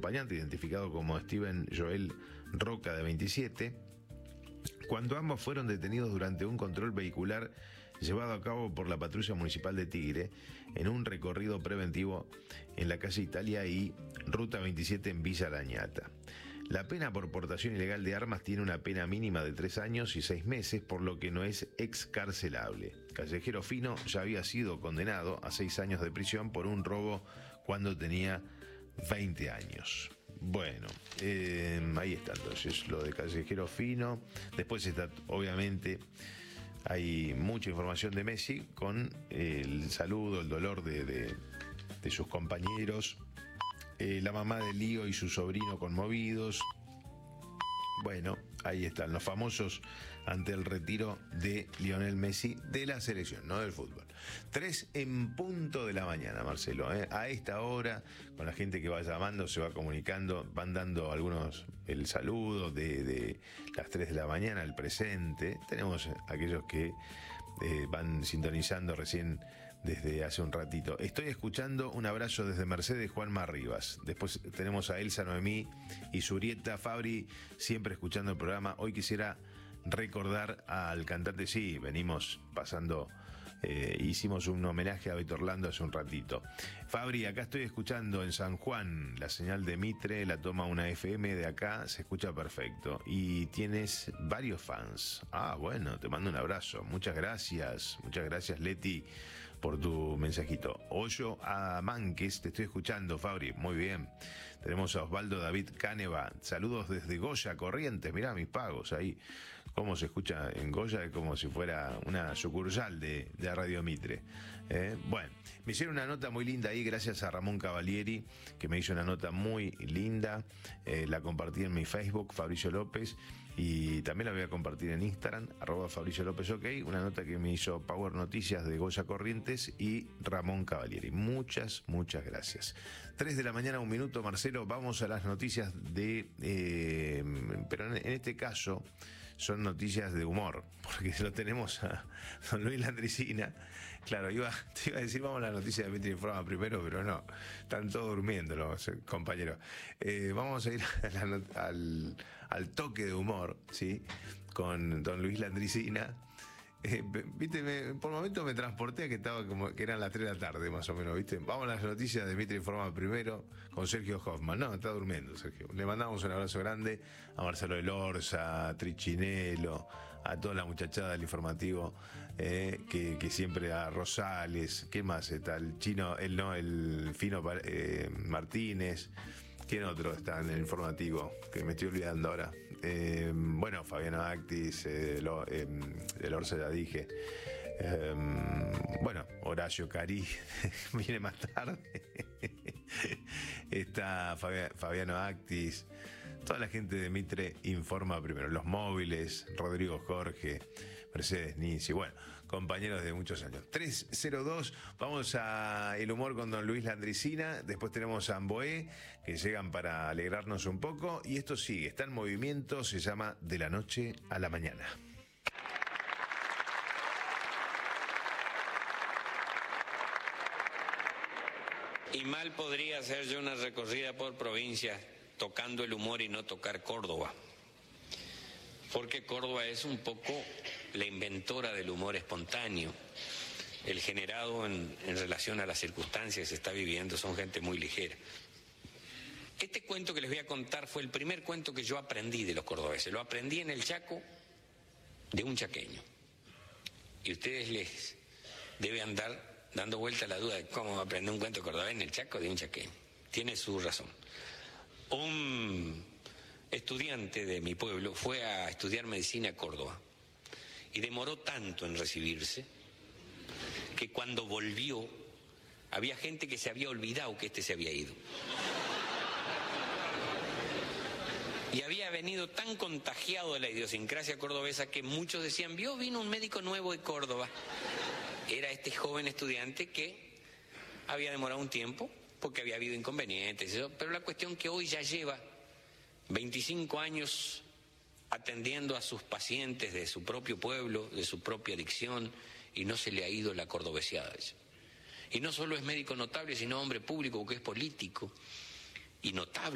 acompañante, identificado como Steven Joel Roca, de 27, cuando ambos fueron detenidos durante un control vehicular llevado a cabo por la patrulla municipal de Tigre en un recorrido preventivo en la calle Italia y Ruta 27 en Villa Arañata. La pena por portación ilegal de armas tiene una pena mínima de 3 años y 6 meses, por lo que no es excarcelable. Callejero Fino ya había sido condenado a 6 años de prisión por un robo cuando tenía 20 años. Bueno, ahí está entonces lo de Callejero Fino. Después está, obviamente, hay mucha información de Messi con el saludo, el dolor de sus compañeros, la mamá de Lío y su sobrino conmovidos. Bueno, ahí están los famosos ante el retiro de Lionel Messi de la selección, no del fútbol. 3 en punto de la mañana, Marcelo. A esta hora, con la gente que va llamando, se va comunicando, van dando algunos el saludo de las 3 de la mañana, el presente. Tenemos aquellos que van sintonizando recién desde hace un ratito. Estoy escuchando, un abrazo desde Mercedes, Juanma Rivas. Después tenemos a Elsa Noemí y Surieta Fabri, siempre escuchando el programa. Hoy quisiera recordar al cantante, sí, venimos pasando, hicimos un homenaje a Beto Orlando hace un ratito. Fabri, acá estoy escuchando en San Juan, la señal de Mitre la toma una FM de acá, se escucha perfecto. Y tienes varios fans. Ah, bueno, te mando un abrazo. Muchas gracias Leti, por tu mensajito. Hoyo a Manques, te estoy escuchando, Fabri, muy bien. Tenemos a Osvaldo David Cáneva, saludos desde Goya, Corrientes, mirá mis pagos ahí, cómo se escucha en Goya, es como si fuera una sucursal de Radio Mitre. Bueno, me hicieron una nota muy linda ahí, gracias a Ramón Cavalieri, que me hizo una nota muy linda, la compartí en mi Facebook, Fabricio López, y también la voy a compartir en Instagram, @Fabricio López OK, una nota que me hizo Power Noticias de Goya Corrientes y Ramón Cavalieri. Muchas gracias. 3 de la mañana, 1 minuto, Marcelo, vamos a las noticias pero en este caso son noticias de humor, porque lo tenemos a don Luis Landricina. Claro, te iba a decir vamos a la noticia de Mitre Informa primero, pero no, están todos durmiendo los compañeros. Vamos a ir al toque de humor, ¿sí? Con don Luis Landricina. Viste, por momentos me transporté a que estaba como que eran las 3 de la tarde más o menos, ¿viste? Vamos a las noticias de Mitre Informa primero con Sergio Hoffman. No, está durmiendo Sergio. Le mandamos un abrazo grande a Marcelo Elorza, a Trichinelo, a toda la muchachada del informativo, que siempre, a Rosales, ¿qué más está? El chino, el Fino Martínez. ¿Quién otro está en el informativo? Que me estoy olvidando ahora. Bueno, Fabiano Actis, el Orce ya dije. Bueno, Horacio Carí viene más tarde. Está Fabiano Actis. Toda la gente de Mitre Informa primero. Los móviles, Rodrigo Jorge, Mercedes Nisi, bueno, compañeros de muchos años. 302, vamos a el humor con don Luis Landricina, después tenemos a Amboé, que llegan para alegrarnos un poco, y esto sigue, está en movimiento, se llama De la Noche a la Mañana. Y mal podría hacer yo una recorrida por provincia tocando el humor y no tocar Córdoba, porque Córdoba es un poco la inventora del humor espontáneo, el generado en relación a las circunstancias que se está viviendo. Son gente muy ligera. Este cuento que les voy a contar fue el primer cuento que yo aprendí de los cordobeses. Lo aprendí en el Chaco de un chaqueño, y ustedes les debe andar dando vuelta a la duda de cómo aprender un cuento cordobés en el Chaco de un chaqueño. Tiene su razón. Un estudiante de mi pueblo fue a estudiar medicina a Córdoba y demoró tanto en recibirse que cuando volvió había gente que se había olvidado que este se había ido. Y había venido tan contagiado de la idiosincrasia cordobesa que muchos decían, vino un médico nuevo de Córdoba. Era este joven estudiante que había demorado un tiempo porque había habido inconvenientes, pero la cuestión que hoy ya lleva 25 años atendiendo a sus pacientes de su propio pueblo, de su propia adicción, y no se le ha ido la cordobeseada. Y no solo es médico notable, sino hombre público, porque es político y notable.